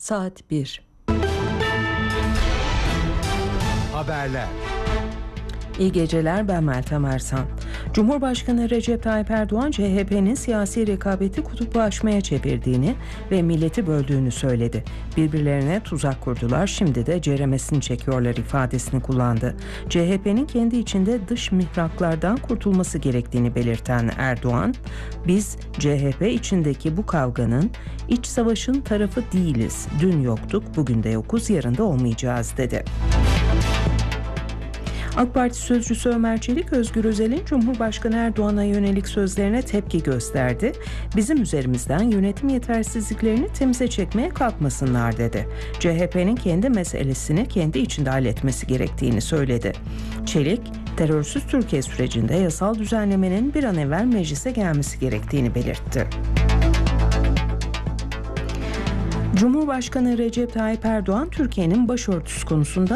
Saat 1. Haberler. İyi geceler, ben Meltem Ersan. Cumhurbaşkanı Recep Tayyip Erdoğan, CHP'nin siyasi rekabeti kutuplaşmaya çevirdiğini ve milleti böldüğünü söyledi. Birbirlerine tuzak kurdular, şimdi de ceremesini çekiyorlar ifadesini kullandı. CHP'nin kendi içinde dış mihraklardan kurtulması gerektiğini belirten Erdoğan, "Biz CHP içindeki bu kavganın, iç savaşın tarafı değiliz. Dün yoktuk, bugün de yokuz, yarın da olmayacağız," dedi. AK Parti sözcüsü Ömer Çelik, Özgür Özel'in Cumhurbaşkanı Erdoğan'a yönelik sözlerine tepki gösterdi. "Bizim üzerimizden yönetim yetersizliklerini temize çekmeye kalkmasınlar," dedi. CHP'nin kendi meselesini kendi içinde halletmesi gerektiğini söyledi. Çelik, terörsüz Türkiye sürecinde yasal düzenlemenin bir an evvel meclise gelmesi gerektiğini belirtti. Cumhurbaşkanı Recep Tayyip Erdoğan, Türkiye'nin başörtüsü konusunda